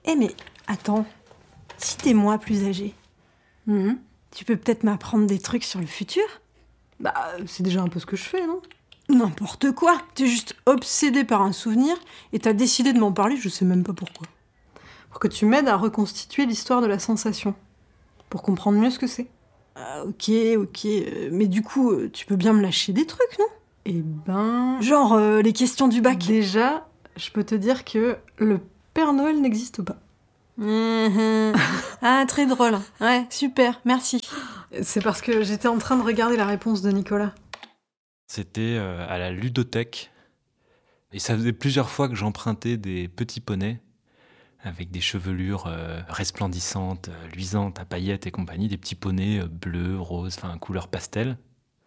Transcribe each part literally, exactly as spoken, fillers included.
Eh mais, attends, si t'es moi plus âgée, Mhm. tu peux peut-être m'apprendre des trucs sur le futur ? Bah, c'est déjà un peu ce que je fais, non ? N'importe quoi. T'es juste obsédée par un souvenir et t'as décidé de m'en parler, je sais même pas pourquoi. Pour que tu m'aides à reconstituer l'histoire de la sensation. Pour comprendre mieux ce que c'est. Ah, ok, ok. euh, Mais du coup, euh, tu peux bien me lâcher des trucs, non ? Eh ben... Genre euh, les questions du bac. Déjà, je peux te dire que le Père Noël n'existe pas. Mhm. Ah, très drôle. Ouais, super, merci. C'est parce que j'étais en train de regarder la réponse de Nicolas. C'était euh, à la ludothèque. Et ça faisait plusieurs fois que j'empruntais des petits poneys avec des chevelures euh, resplendissantes, euh, luisantes, à paillettes et compagnie, des petits poneys euh, bleus, roses, enfin couleur pastel.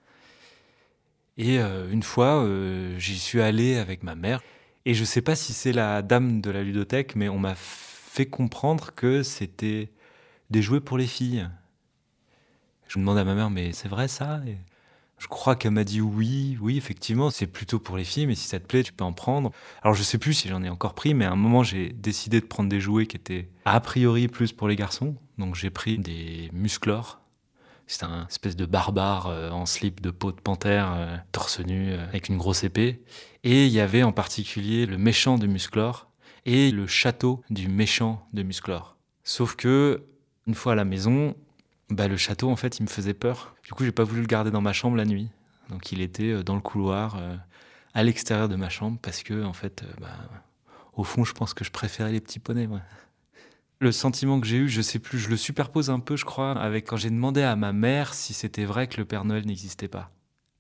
Et euh, une fois, euh, j'y suis allé avec ma mère. Et je sais pas si c'est la dame de la ludothèque, mais on m'a fait comprendre que c'était des jouets pour les filles. Je me demande à ma mère, mais c'est vrai ça ? Et je crois qu'elle m'a dit oui, oui, effectivement, c'est plutôt pour les filles, mais si ça te plaît, tu peux en prendre. Alors je sais plus si j'en ai encore pris, mais à un moment, j'ai décidé de prendre des jouets qui étaient a priori plus pour les garçons. Donc j'ai pris des musclors. C'est un espèce de barbare euh, en slip de peau de panthère, euh, torse nu, euh, avec une grosse épée. Et il y avait en particulier le méchant de Musclor et le château du méchant de Musclor. Sauf que, une fois à la maison, bah, le château, en fait, il me faisait peur. Du coup, j'ai pas voulu le garder dans ma chambre la nuit. Donc il était euh, dans le couloir, euh, à l'extérieur de ma chambre, parce que, en fait, euh, bah, au fond, je pense que je préférais les petits poneys, ouais. Le sentiment que j'ai eu, je sais plus, je le superpose un peu, je crois, avec quand j'ai demandé à ma mère si c'était vrai que le Père Noël n'existait pas.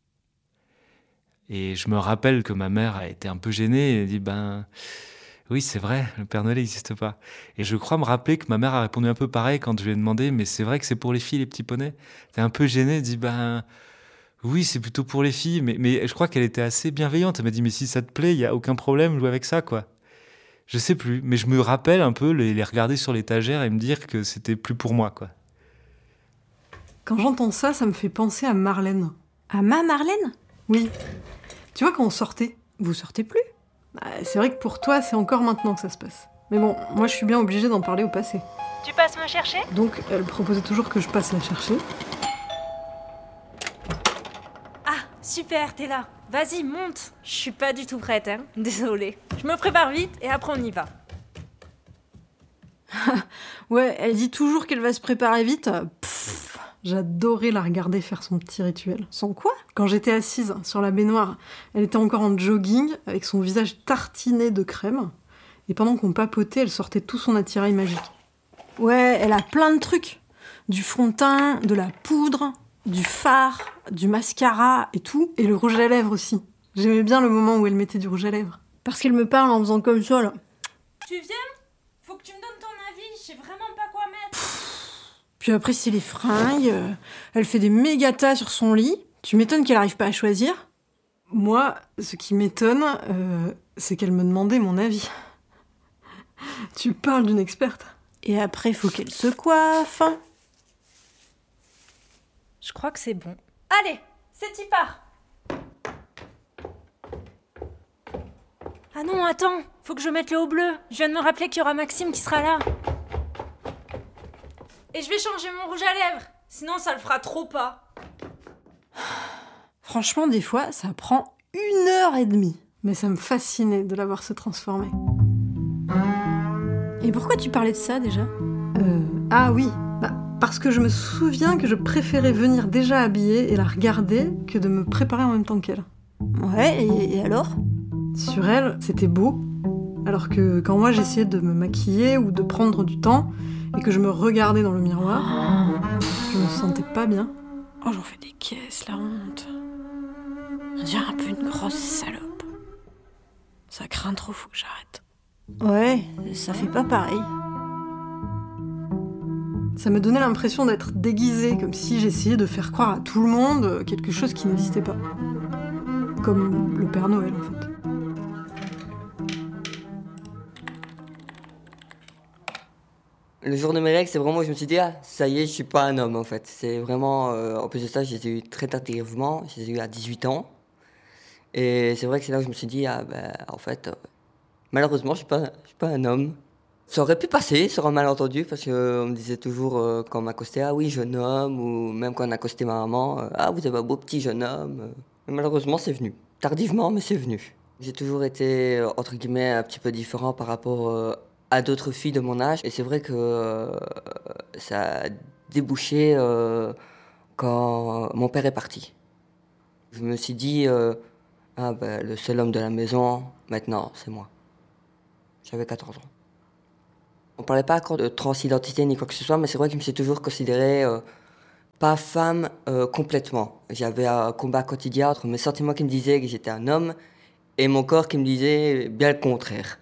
Et je me rappelle que ma mère a été un peu gênée et a dit, ben, oui, c'est vrai, le Père Noël n'existe pas. Et je crois me rappeler que ma mère a répondu un peu pareil quand je lui ai demandé, mais c'est vrai que c'est pour les filles, les petits poneys. Elle était un peu gênée, elle dit, ben, oui, c'est plutôt pour les filles, mais, mais je crois qu'elle était assez bienveillante. Elle m'a dit, mais si ça te plaît, il n'y a aucun problème, joue avec ça, quoi. Je sais plus, mais je me rappelle un peu les, les regarder sur l'étagère et me dire que c'était plus pour moi, quoi. Quand j'entends ça, ça me fait penser à Marlène. À ma Marlène ? Oui. Tu vois, quand on sortait, Vous sortez plus ? bah, c'est vrai que pour toi, c'est encore maintenant que ça se passe. Mais bon, moi, je suis bien obligée d'en parler au passé. Tu passes me chercher ? Donc, elle proposait toujours que je passe la chercher. Ah, super, t'es là. Vas-y, monte. Je suis pas du tout prête, hein. Désolée. Je me prépare vite et après on y va. Ouais, elle dit toujours qu'elle va se préparer vite. Pff, j'adorais la regarder faire son petit rituel. Son quoi ? Quand j'étais assise sur la baignoire, elle était encore en jogging, avec son visage tartiné de crème. Et pendant qu'on papotait, elle sortait tout son attirail magique. Ouais, elle a plein de trucs. Du fond de teint, de la poudre, du fard, du mascara et tout. Et le rouge à lèvres aussi. J'aimais bien le moment où elle mettait du rouge à lèvres. Parce qu'elle me parle en faisant comme ça, là. Tu viens ? Faut que tu me donnes ton avis, je sais vraiment pas quoi mettre. Puis après, c'est les fringues. euh, Elle fait des méga tas sur son lit. Tu m'étonnes qu'elle arrive pas à choisir. Moi, ce qui m'étonne, euh, c'est qu'elle me demandait mon avis. Tu parles d'une experte. Et après, faut qu'elle se coiffe. Je crois que c'est bon. Allez, c'est y part. Ah non, attends, faut que je mette le haut bleu. Je viens de me rappeler qu'il y aura Maxime qui sera là. Et je vais changer mon rouge à lèvres, sinon ça le fera trop pas. Franchement, des fois, ça prend une heure et demie. Mais ça me fascinait de la voir se transformer. Et pourquoi tu parlais de ça, déjà ? Euh, ah oui, bah, parce que je me souviens que je préférais venir déjà habillée et la regarder que de me préparer en même temps qu'elle. Ouais, et, et alors ? Sur elle, c'était beau, alors que quand moi j'essayais de me maquiller ou de prendre du temps et que je me regardais dans le miroir, je me sentais pas bien. Oh, j'en fais des caisses, la honte. On dirait un peu une grosse salope. Ça craint trop, faut que j'arrête. Ouais, ça fait pas pareil. Ça me donnait l'impression d'être déguisée, comme si j'essayais de faire croire à tout le monde quelque chose qui n'existait pas. Comme le Père Noël, en fait. Le jour de mes règles, c'est vraiment où je me suis dit, ah, ça y est, je suis pas un homme, en fait. C'est vraiment, euh, en plus de ça, je les ai eu très tardivement, je les ai eu à dix-huit ans. Et c'est vrai que c'est là où je me suis dit, ah, ben, en fait, euh, malheureusement, je suis pas, je suis pas un homme. Ça aurait pu passer sur un malentendu, parce qu'on me disait toujours euh, quand on m'accostait, ah oui, jeune homme, ou même quand on accostait ma maman, euh, ah vous avez un beau petit jeune homme. Et malheureusement, c'est venu. Tardivement, mais c'est venu. J'ai toujours été, euh, entre guillemets, un petit peu différent par rapport euh, à d'autres filles de mon âge. Et c'est vrai que euh, ça a débouché euh, quand mon père est parti. Je me suis dit, euh, ah ben, le seul homme de la maison, maintenant, c'est moi. J'avais quatorze ans. On parlait pas encore de transidentité ni quoi que ce soit, mais c'est vrai que je me suis toujours considéré euh, pas femme euh, complètement. J'avais un combat quotidien entre mes sentiments qui me disaient que j'étais un homme et mon corps qui me disait bien le contraire.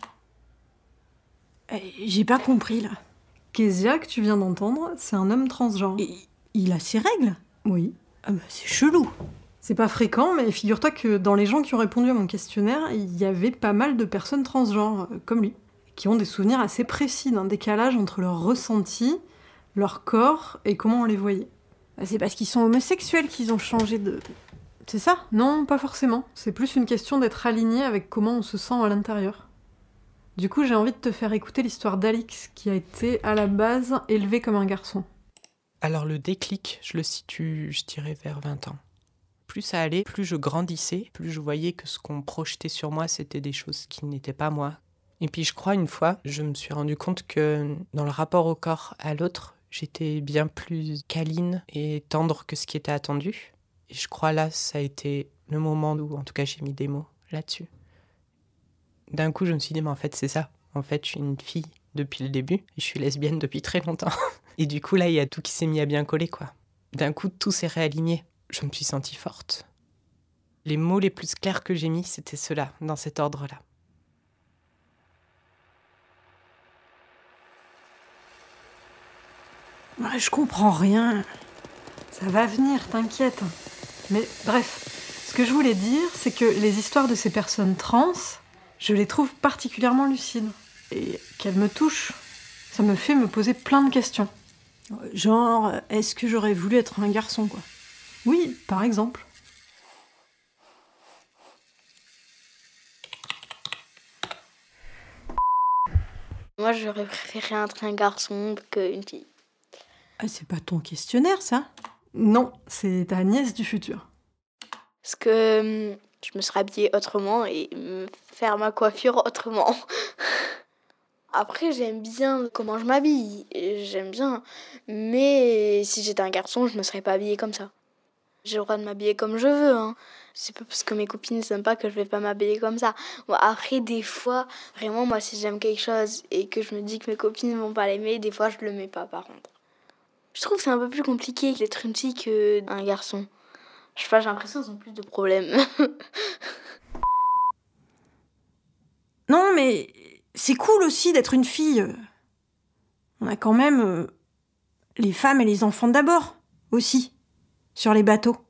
Euh, J'ai pas compris, là. Kezia, que tu viens d'entendre, c'est un homme transgenre. Et il a ses règles? Oui. Ah bah, c'est chelou. C'est pas fréquent, mais figure-toi que dans les gens qui ont répondu à mon questionnaire, il y avait pas mal de personnes transgenres, euh, comme lui, qui ont des souvenirs assez précis d'un décalage entre leur ressenti, leur corps et comment on les voyait. Bah, c'est parce qu'ils sont homosexuels qu'ils ont changé de... C'est ça? Non, pas forcément. C'est plus une question d'être aligné avec comment on se sent à l'intérieur. Du coup, j'ai envie de te faire écouter l'histoire d'Alix, qui a été, à la base, élevé comme un garçon. Alors le déclic, je le situe, je dirais, vers vingt ans. Plus ça allait, plus je grandissais, plus je voyais que ce qu'on projetait sur moi, c'était des choses qui n'étaient pas moi. Et puis je crois, une fois, je me suis rendu compte que dans le rapport au corps à l'autre, j'étais bien plus câline et tendre que ce qui était attendu. Et je crois là, ça a été le moment où, en tout cas, j'ai mis des mots là-dessus. D'un coup, je me suis dit, mais en fait, c'est ça. En fait, je suis une fille depuis le début et je suis lesbienne depuis très longtemps. Et du coup, là, il y a tout qui s'est mis à bien coller, quoi. D'un coup, tout s'est réaligné. Je me suis sentie forte. Les mots les plus clairs que j'ai mis, c'était ceux-là, dans cet ordre-là. Ouais, je comprends rien. Ça va venir, t'inquiète. Mais bref, ce que je voulais dire, c'est que les histoires de ces personnes trans, je les trouve particulièrement lucides. Et qu'elles me touchent. Ça me fait me poser plein de questions. Genre, est-ce que j'aurais voulu être un garçon, quoi? Oui, par exemple. Moi, j'aurais préféré être un garçon qu'une fille. Ah, c'est pas ton questionnaire, ça? Non, c'est ta nièce du futur. Parce que hum, je me serais habillée autrement et me faire ma coiffure autrement. Après, j'aime bien comment je m'habille. Et j'aime bien. Mais si j'étais un garçon, je me serais pas habillée comme ça. J'ai le droit de m'habiller comme je veux. Hein. C'est pas parce que mes copines n'aiment pas que je vais pas m'habiller comme ça. Bon, après, des fois, vraiment, moi, si j'aime quelque chose et que je me dis que mes copines ne vont pas l'aimer, des fois, je le mets pas, par contre. Je trouve que c'est un peu plus compliqué d'être une fille qu'un garçon. Je sais pas, j'ai l'impression qu'ils ont plus de problèmes. Non, mais c'est cool aussi d'être une fille. On a quand même euh, les femmes et les enfants d'abord, aussi, sur les bateaux.